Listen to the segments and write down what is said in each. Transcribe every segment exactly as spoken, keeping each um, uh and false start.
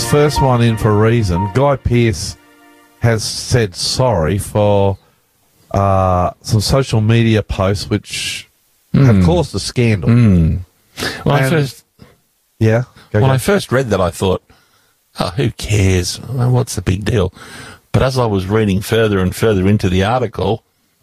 this first one in for a reason. Guy Pearce has said sorry for uh, some social media posts which mm. have caused a scandal. Mm. Well, and, I first, yeah, go, when go. I first read that, I thought, oh, who cares? Well, what's the big deal? But as I was reading further and further into the article,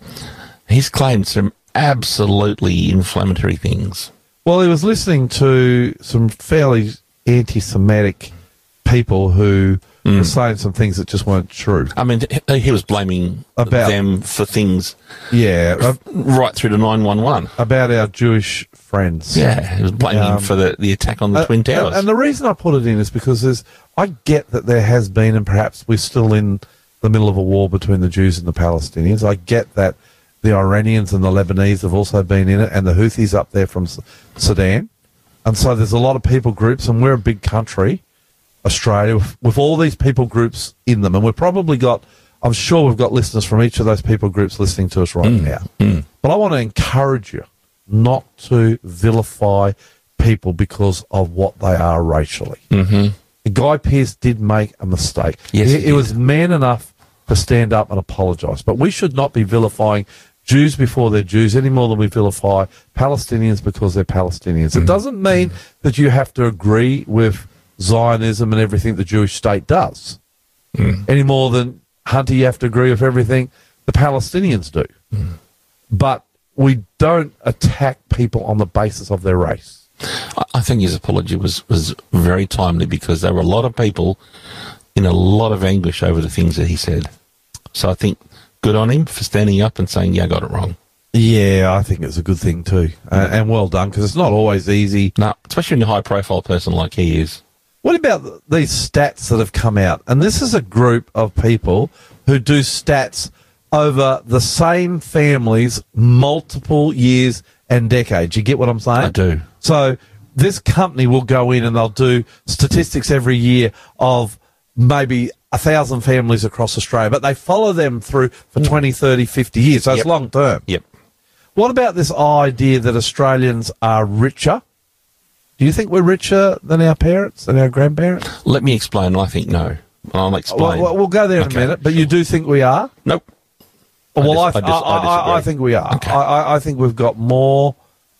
he's claimed some absolutely inflammatory things. Well, he was listening to some fairly anti-Semitic people who mm. were saying some things that just weren't true. I mean, he was blaming about, them for things yeah, uh, right through to nine one one. About our Jewish friends. Yeah, he was blaming um, them for the, the attack on the uh, Twin Towers. And the reason I put it in is because there's, I get that there has been, and perhaps we're still in the middle of a war between the Jews and the Palestinians. I get that the Iranians and the Lebanese have also been in it, and the Houthis up there from Sudan. And so there's a lot of people groups, and we're a big country, Australia, with, with all these people groups in them. And we've probably got, I'm sure we've got listeners from each of those people groups listening to us right mm, now. Mm. But I want to encourage you not to vilify people because of what they are racially. Mm-hmm. Guy Pearce did make a mistake. Yes, he, he he was man enough to stand up and apologise. But we should not be vilifying Jews before they're Jews any more than we vilify Palestinians because they're Palestinians. Mm. It doesn't mean that you have to agree with Zionism and everything the Jewish state does mm. any more than, Hunter, you have to agree with everything the Palestinians do. Mm. But we don't attack people on the basis of their race. I think his apology was, was very timely because there were a lot of people in a lot of anguish over the things that he said. So I think good on him for standing up and saying, yeah, I got it wrong. Yeah, I think it's a good thing too. Uh, and well done, because it's not always easy. No, especially when you're a high-profile person like he is. What about these stats that have come out? And this is a group of people who do stats over the same families multiple years and decades. You get what I'm saying? I do. So this company will go in and they'll do statistics every year of maybe a thousand families across Australia, but they follow them through for twenty, thirty, fifty years. So yep. it's long term. Yep. What about this idea that Australians are richer? Do you think we're richer than our parents and our grandparents? Let me explain. I think no. I'll explain. Well, we'll go there in okay. a minute, but you do think we are? Nope. Well, I, I, dis- I, I, dis- I, I, I think we are. Okay. I, I think we've got more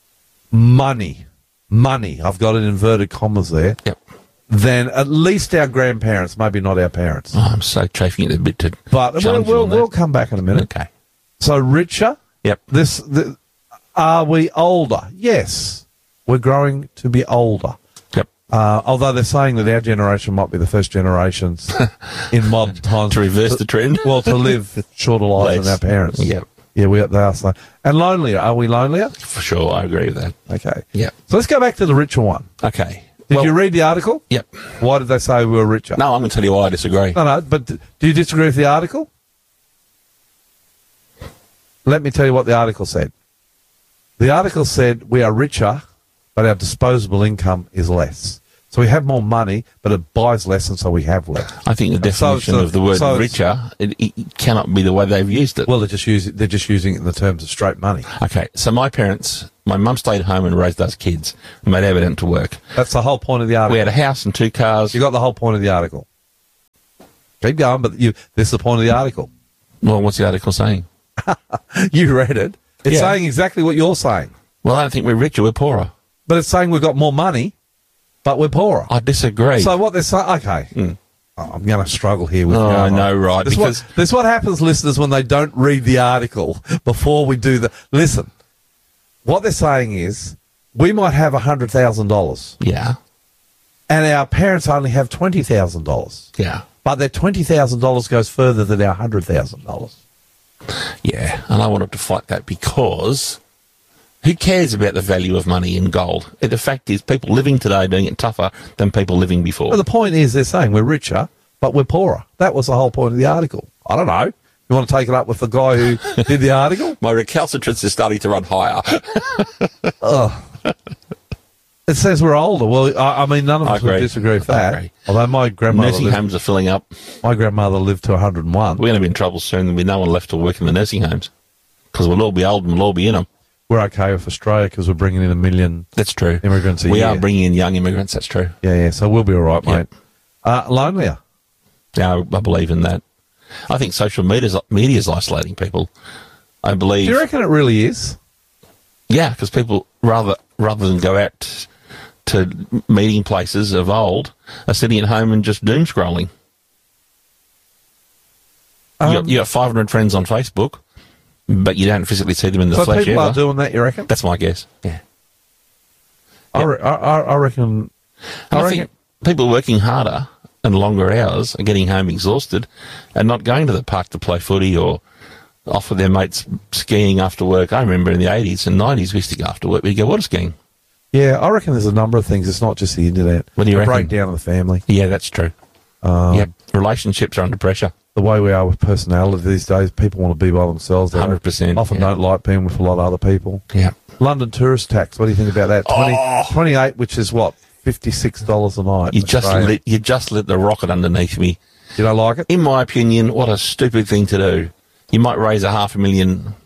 money, money, I've got it in inverted commas there, yep. than at least our grandparents, maybe not our parents. Oh, I'm so chafing at the bit to But we'll, we'll, we'll come back in a minute. Okay. So richer? Yep. This, the, are we older? Yes. We're growing to be older. Yep. Uh, although they're saying that our generation might be the first generations in modern times to reverse to, the trend. Well, to live shorter lives Less. than our parents. Yep. Yeah, we they are saying. And lonelier. Are we lonelier? For sure, I agree with that. Okay. Yeah. So let's go back to the richer one. Okay. Did well, you read the article? Yep. Why did they say we were richer? No, I'm going to tell you why I disagree. No, no, but do you disagree with the article? Let me tell you what the article said. The article said we are richer, but our disposable income is less. So we have more money, but it buys less, and so we have less. I think the definition so, so, of the word so richer, it, it cannot be the way they've used it. Well, they're just using they're just using it in the terms of straight money. Okay, so my parents, my mum stayed home and raised us kids, and made Abbott went to work. That's the whole point of the article. We had a house and two cars. You got the whole point of the article. Keep going, but you this is the point of the article. Well, what's the article saying? You read it. It's Yeah. saying exactly what you're saying. Well, I don't think we're richer, we're poorer. But it's saying we've got more money, but we're poorer. I disagree. So what they're saying, okay, Mm. oh, I'm going to struggle here with Oh, you. I know, right, This, because- what, this is what happens, listeners, when they don't read the article before we do the... Listen, what they're saying is we might have one hundred thousand dollars Yeah, and our parents only have twenty thousand dollars. yeah, But their twenty thousand dollars goes further than our one hundred thousand dollars. yeah. And I wanted to fight that because who cares about the value of money in gold? The fact is people living today are doing it tougher than people living before. Well, the point is they're saying we're richer, but we're poorer. That was the whole point of the article. I don't know. You want to take it up with the guy who did the article? My recalcitrance is starting to run higher. Oh. It says we're older. Well, I, I mean, none of I us would agree. disagree with I that. agree. Although my grandmother Nursing lived, homes are filling up. my grandmother lived to one hundred and one. We're going to be in trouble soon. There'll be no one left to work in the nursing homes because we'll all be old and we'll all be in them. We're okay with Australia because we're bringing in a million That's true. immigrants a we year. are bringing in young immigrants. That's true. Yeah, yeah. So we'll be all right, Yep. mate. Uh, lonelier. Yeah, I believe in that. I think social media media is isolating people. I believe. Do you reckon it really is? Yeah, because people rather rather than go out to meeting places of old are sitting at home and just doom scrolling. Um, you, got, you got five hundred friends on Facebook, but you don't physically see them in the so flesh people ever. are doing that, you reckon? That's my guess. Yeah. I, re- I, I reckon. I, I reckon. think people working harder and longer hours are getting home exhausted and not going to the park to play footy or off with their mates skiing after work. I remember in the eighties and nineties we used to go after work, we'd go water skiing. Yeah, I reckon there's a number of things. It's not just the internet. What do you the reckon? breakdown of the family. Yeah, that's true. Um, yeah, relationships are under pressure. The way we are with personality these days, people want to be by themselves. They one hundred percent. Often yeah. don't like being with a lot of other people. Yeah. London tourist tax. What do you think about that? twenty, Oh. twenty-eight, which is what, fifty-six dollars a night. You just Australian. lit, you just lit the rocket underneath me. You don't like it? In my opinion, what a stupid thing to do. You might raise a half a million,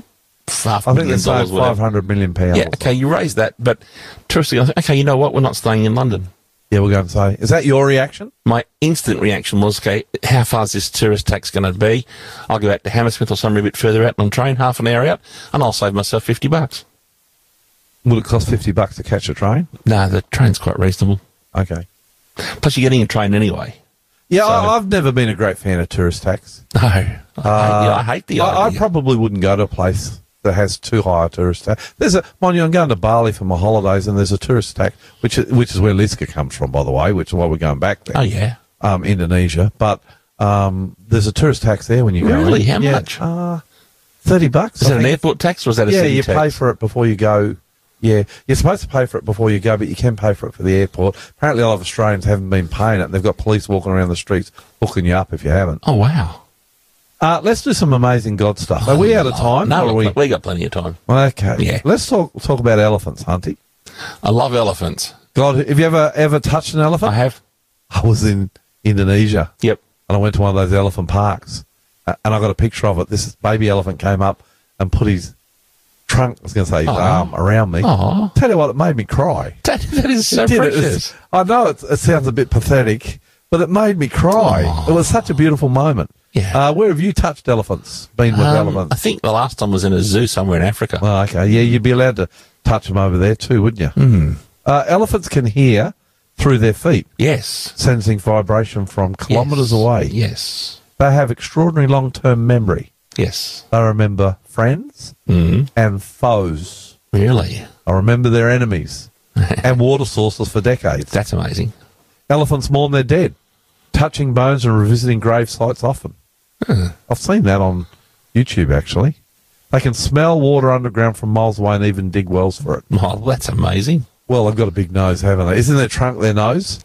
half a I think million they're saying dollars, whatever. five hundred million pounds. Yeah, okay, you raise that, but touristic, okay, you know what? We're not staying in London. Yeah, we're going to say. Is that your reaction? My instant reaction was, okay, how far is this tourist tax going to be? I'll go out to Hammersmith or somewhere a bit further out on train, half an hour out, and I'll save myself fifty bucks. Will it cost fifty bucks to catch a train? No, the train's quite reasonable. Okay. Plus, you're getting a train anyway. Yeah, So- I, I've never been a great fan of tourist tax. No, I, hate, yeah, I hate the I, I idea. probably wouldn't go to a place that has too high a tourist tax. There's a, mind you, I'm going to Bali for my holidays, and there's a tourist tax, which is, which is where Liska comes from, by the way, which is why we're going back there. Oh, yeah. Um, Indonesia, but um, there's a tourist tax there when you go. Really? in. How Yeah, much? Uh, Thirty bucks. Is I that an think. airport tax or is that a Yeah, city you tax? pay for it before you go. Yeah, you're supposed to pay for it before you go, but you can pay for it for the airport. Apparently, a lot of Australians haven't been paying it. They've got police walking around the streets hooking you up if you haven't. Oh, wow. Uh, let's do some amazing God stuff. Are we out of time? No, or are we... we? we got plenty of time. Okay. Yeah. Let's talk talk about elephants, Hunty. I love elephants. God, have you ever ever touched an elephant? I have. I was in Indonesia. Yep. And I went to one of those elephant parks, uh, and I got a picture of it. This baby elephant came up and put his trunk, I was going to say his Aw. arm, around me. Aw. Tell you what, it made me cry. That, that is so It did. It precious. was- I know it, it sounds a bit pathetic, but it made me cry. Aw. It was such a beautiful moment. Yeah. Uh, where have you touched elephants? Been with Um, I elephants? think the last time was in a zoo somewhere in Africa. Oh, okay. Yeah, you'd be allowed to touch them over there too, wouldn't you? Hmm. Uh, elephants can hear through their feet, Yes. sensing vibration from kilometres Yes. away. Yes. They have extraordinary long-term memory. Yes. They remember friends Mm. and foes. Really? I remember their enemies and water sources for decades. That's amazing. Elephants mourn their dead, touching bones and revisiting grave sites often. I've seen that on YouTube, actually. They can smell water underground from miles away and even dig wells for it. Well, that's amazing. Well, they've got a big nose, haven't they? Isn't their trunk their nose?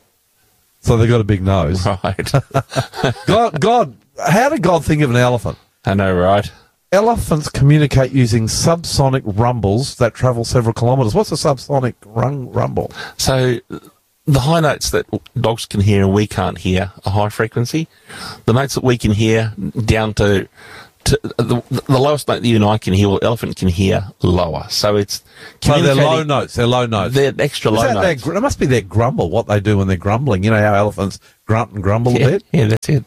So they've got a big nose. Right. God, God, how did God think of an elephant? I know, right? Elephants communicate using subsonic rumbles that travel several kilometres. What's a subsonic rung rumble? So the high notes that dogs can hear and we can't hear are high frequency. The notes that we can hear down to, to the, the lowest note that you and I can hear, well, elephant can hear lower. So it's So they're communicating- low notes. They're low notes. They're extra Is low that their notes. gr- it must be their grumble, what they do when they're grumbling. You know how elephants grunt and grumble a yeah, bit? yeah, that's it.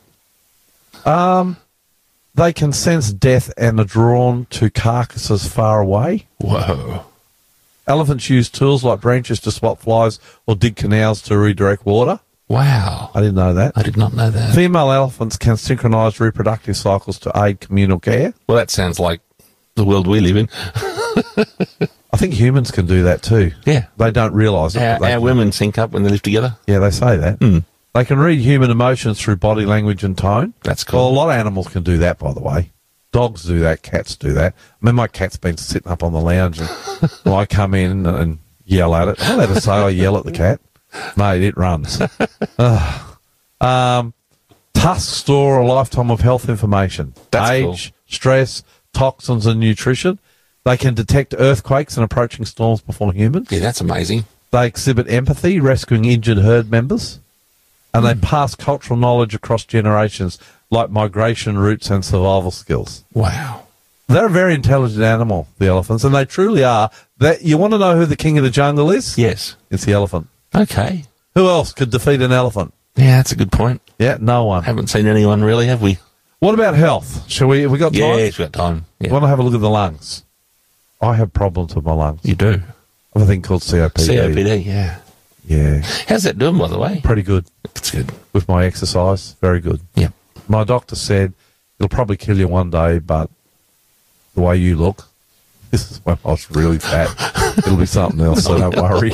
They can sense death and are drawn to carcasses far away. Whoa. Elephants use tools like branches to swat flies or dig canals to redirect water. Wow. I didn't know that. I did not know that. Female elephants can synchronise reproductive cycles to aid communal care. Well, that sounds like the world we live in. I think humans can do that too. Yeah. They don't realise it. Our, but they our can. women sync up when they live together. Yeah, they say that. Mm. They can read human emotions through body language and tone. That's Well, a cool. lot of animals can do that, by the way. Dogs do that. Cats do that. I mean, my cat's been sitting up on the lounge and well, I come in and yell at it. I let her say I yell at the cat. Mate, it runs. Ugh. um, tusks store a lifetime of health information. That's Age, cool. stress, toxins and nutrition. They can detect earthquakes and approaching storms before humans. Yeah, that's amazing. They exhibit empathy, rescuing injured herd members, and they pass cultural knowledge across generations, like migration routes and survival skills. Wow. They're a very intelligent animal, the elephants, and they truly are. That you want to know who the king of the jungle is? Yes. It's the elephant. Okay. Who else could defeat an elephant? Yeah, that's a good point. Yeah, no one. Haven't seen anyone really, have we? What about health? Shall we? Have we got time? Yeah, it's got time. Yeah. Want to have a look at the lungs? I have problems with my lungs. You do. I have a thing called C O P D. C O P D, yeah. Yeah. How's that doing, by the way? Pretty good. It's good. With my exercise, very good. Yeah. My doctor said it'll probably kill you one day, but the way you look, this is when I was really fat. It'll be something else, so don't worry.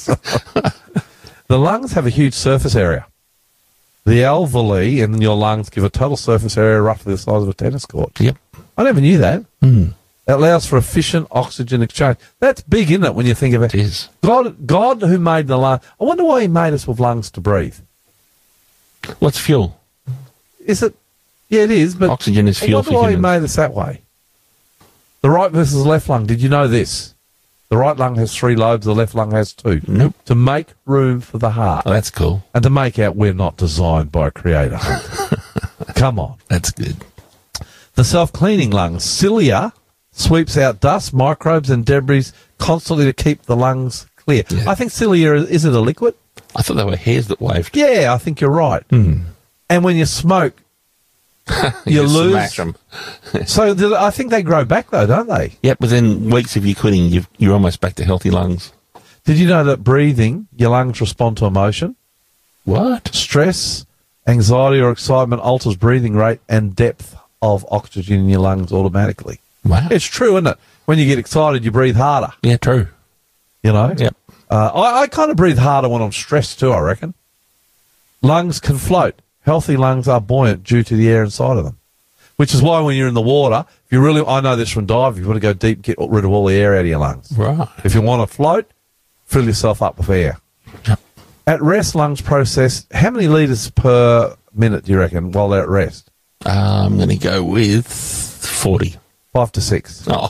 The lungs have a huge surface area. The alveoli in your lungs give a total surface area roughly the size of a tennis court. Yep. I never knew that. Mm. It allows for efficient oxygen exchange. That's big, isn't it, when you think of it? It is. God, God who made the lung, I wonder why he made us with lungs to breathe. What's fuel? Is it? Yeah, it is, but Oxygen is fuel I for wonder why he humans. made us that way. The right versus left lung. Did you know this? The right lung has three lobes, the left lung has two. Nope. To make room for the heart. Oh, that's cool. And to make out we're not designed by a creator. Come on. That's good. The self-cleaning lungs. Cilia sweeps out dust, microbes and debris constantly to keep the lungs clear. Yeah. I think cilia, is it a liquid? I thought they were hairs that waved. Yeah, I think you're right. Mm. And when you smoke, you, You lose. smash 'em. So th- I think they grow back, though, don't they? Yep, within weeks of you quitting, you've, you're almost back to healthy lungs. Did you know that breathing, your lungs respond to emotion? What? Stress, anxiety or excitement alters breathing rate and depth of oxygen in your lungs automatically. Wow. It's true, isn't it? When you get excited, you breathe harder, Yeah, true. you know? Yep. Uh, I, I kind of breathe harder when I'm stressed too, I reckon. Lungs can float. Healthy lungs are buoyant due to the air inside of them, which is why when you're in the water, if you really, I know this from diving, if you want to go deep, get rid of all the air out of your lungs. Right. If you want to float, fill yourself up with air. Yep. At rest, lungs process, how many litres per minute do you reckon while they're at rest? Uh, I'm going to go with forty. Five to six. Oh,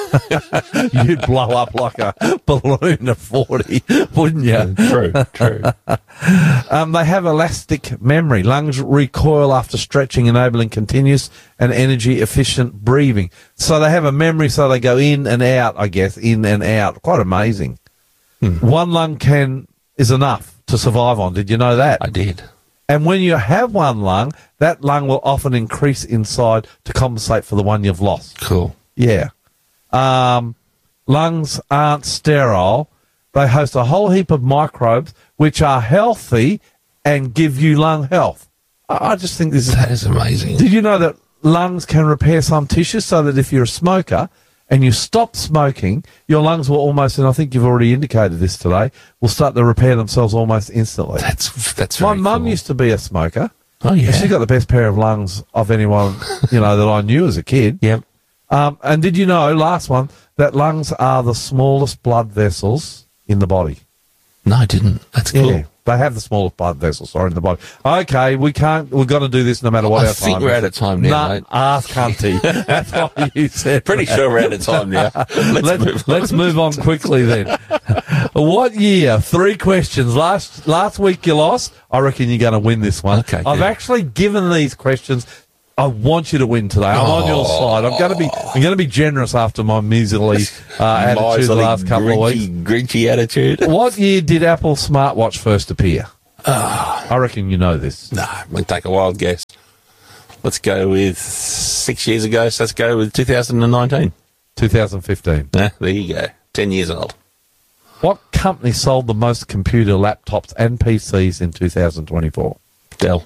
You'd blow up like a balloon at forty, wouldn't you? true, true. Um, they have elastic memory. Lungs recoil after stretching, enabling continuous and energy-efficient breathing. So they have a memory, so they go in and out, I guess, in and out. Quite amazing. Hmm. One lung can is enough to survive on. Did you know that? I did. And when you have one lung, that lung will often increase inside to compensate for the one you've lost. Cool. Yeah. Um, lungs aren't sterile. They host a whole heap of microbes which are healthy and give you lung health. I I just think this is... That is amazing. Did you know that lungs can repair some tissues so that if you're a smoker and you stop smoking, your lungs will almost, and I think you've already indicated this today, will start to repair themselves almost instantly. That's that's My very mum cool. used to be a smoker. Oh yeah. And she got the best pair of lungs of anyone, you know, that I knew as a kid. Yep. Um, and did you know, last one, that lungs are the smallest blood vessels in the body? No, I didn't. That's cool. Yeah, they have the smallest blood vessels, sorry, in the body. Okay, we can't, we've got to do this no matter what I our think time we're is. out of time now, Nah, mate. ask Hunty. That's what you said. Pretty sure we're out of time now. Let's, Let's, move on. let's move on quickly then. What year? Three questions. Last last week you lost. I reckon you're going to win this one. Okay, I've good. actually given these questions. I want you to win today. I'm on your side. I'm going to be. I'm going to be generous after my measly uh, attitude the Miserly, last couple of weeks. grinchy, grinchy attitude. What year did Apple smartwatch first appear? I reckon you know this. No, we'll take a wild guess. Let's go with six years ago, so let's go with two thousand nineteen. twenty fifteen. Ah, there you go. Ten years old. What company sold the most computer laptops and P Cs in two thousand twenty-four? Dell.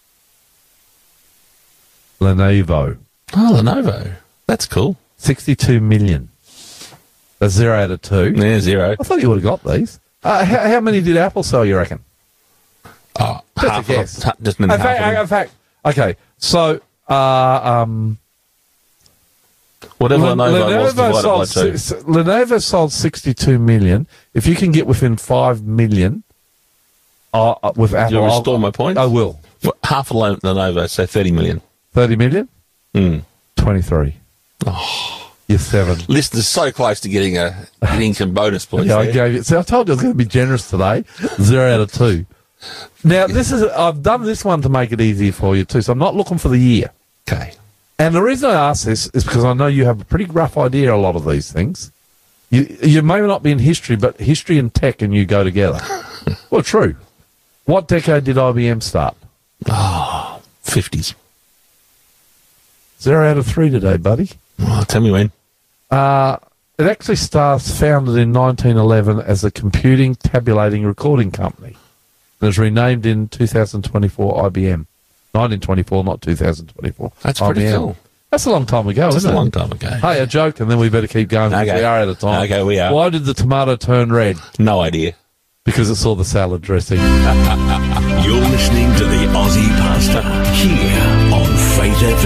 Lenovo. Oh, Lenovo. That's cool. sixty-two million. That's zero out of two. Yeah, zero. I thought you would have got these. Uh, how, how many did Apple sell, you reckon? Oh, Just a half guess. of them. Just in In half fact, of them. in fact, okay, so uh, um, Whatever Len- Lenovo, was divided by sold, two. si- Lenovo sold sixty-two million. If you can get within five million uh, uh, with Apple, Do you I'll- restore my points? I will. Well, half of Len- Lenovo, so thirty million. thirty million? Hmm. twenty-three. Oh. You're seven. Listeners so close to getting a getting some bonus points. Yeah, I there. gave you. See, I told you I was going to be generous today. Zero out of two. Now, this is. I've done this one to make it easier for you too. So I'm not looking for the year. Okay. And the reason I ask this is because I know you have a pretty rough idea of a lot of these things. You you may not be in history, but history and tech and you go together. Well, true. What decade did I B M start? Oh, fifties. Zero out of three today, buddy. Oh, tell me when. Uh, it actually starts founded in nineteen eleven as a computing, tabulating, recording company. It was renamed in two thousand twenty-four I B M. nineteen twenty-four, not two thousand twenty-four. That's pretty I B M. cool. That's a long time ago, That's isn't a it? long time ago. Hey, a joke, and then we better keep going because Okay. we are out of time. Okay, we are. Why did the tomato turn red? No idea. Because it saw the salad dressing. You're listening to the Aussie Pastor here on Faith F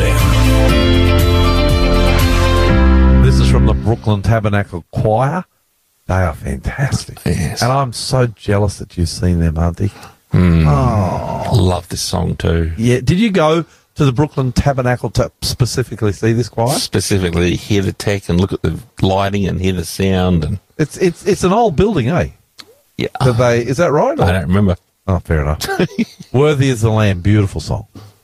M. This is from the Brooklyn Tabernacle Choir. They are fantastic. Yes. And I'm so jealous that you've seen them, auntie. I love this song too. Yeah. Did you go to the Brooklyn Tabernacle to specifically see this choir? Specifically, hear the tech and look at the lighting and hear the sound. And It's it's it's an old building, eh? yeah, That they, is that right? I don't remember. Oh, fair enough. Worthy as the Lamb. Beautiful song.